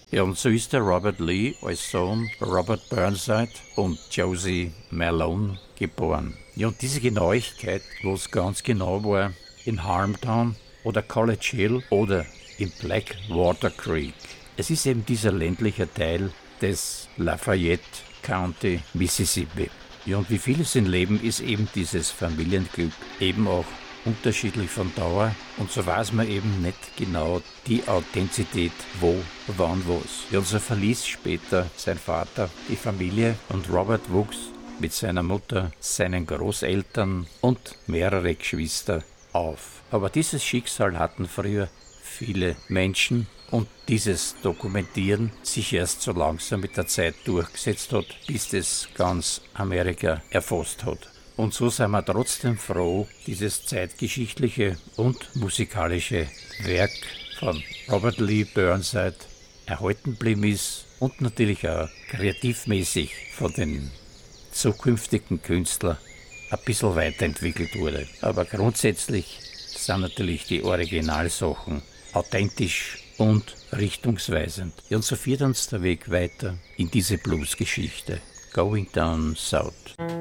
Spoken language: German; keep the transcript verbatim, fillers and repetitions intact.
Ja, und so ist der Robert Lee als Sohn Robert Burnside und Josie Malone geboren. Ja, und diese Genauigkeit, wo es ganz genau war, in Harmtown oder College Hill oder in Blackwater Creek. Es ist eben dieser ländliche Teil des Lafayette County, Mississippi. Ja, und wie vieles im Leben ist eben dieses Familienglück eben auch unterschiedlich von Dauer und so weiß man eben nicht genau die Authentizität, wo, wann, was. Ja, und so verließ später sein Vater die Familie und Robert wuchs mit seiner Mutter, seinen Großeltern und mehrere Geschwister auf. Aber dieses Schicksal hatten früher viele Menschen und dieses Dokumentieren sich erst so langsam mit der Zeit durchgesetzt hat, bis das ganz Amerika erfasst hat. Und so sind wir trotzdem froh, dieses zeitgeschichtliche und musikalische Werk von Robert Lee Burnside erhalten geblieben ist und natürlich auch kreativmäßig von den zukünftigen Künstlern ein bisschen weiterentwickelt wurde. Aber grundsätzlich sind natürlich die Originalsachen authentisch und richtungsweisend. Ja, und so führt uns der Weg weiter in diese Bluesgeschichte. Going Down South.